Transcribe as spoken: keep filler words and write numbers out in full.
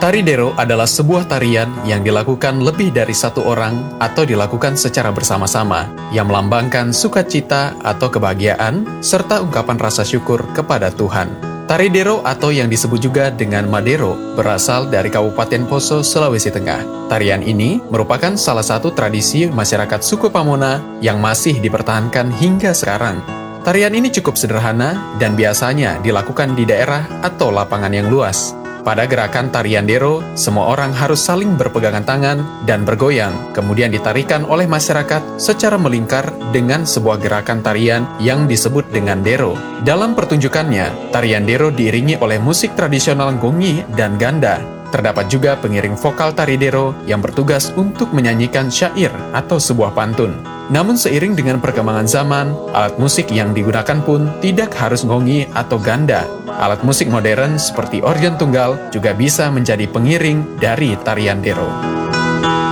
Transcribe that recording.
Tari Dero adalah sebuah tarian yang dilakukan lebih dari satu orang atau dilakukan secara bersama-sama, yang melambangkan sukacita atau kebahagiaan, serta ungkapan rasa syukur kepada Tuhan. Tari Dero atau yang disebut juga dengan Madero berasal dari Kabupaten Poso, Sulawesi Tengah. Tarian ini merupakan salah satu tradisi masyarakat suku Pamona yang masih dipertahankan hingga sekarang. Tarian ini cukup sederhana dan biasanya dilakukan di daerah atau lapangan yang luas. Pada gerakan tarian Dero, semua orang harus saling berpegangan tangan dan bergoyang, kemudian ditarikan oleh masyarakat secara melingkar dengan sebuah gerakan tarian yang disebut dengan Dero. Dalam pertunjukannya, tarian Dero diiringi oleh musik tradisional gongi dan ganda. Terdapat juga pengiring vokal tari Dero yang bertugas untuk menyanyikan syair atau sebuah pantun. Namun seiring dengan perkembangan zaman, alat musik yang digunakan pun tidak harus gongi atau ganda. Alat musik modern seperti organ tunggal juga bisa menjadi pengiring dari tarian Dero.